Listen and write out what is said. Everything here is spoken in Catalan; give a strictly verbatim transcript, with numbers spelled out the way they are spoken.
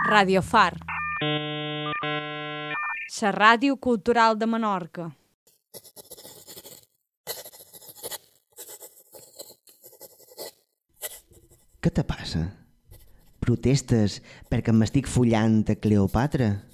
Radio Far, la ràdio cultural de Menorca. Què te passa? Protestes perquè m'estic follant a Cleopatra?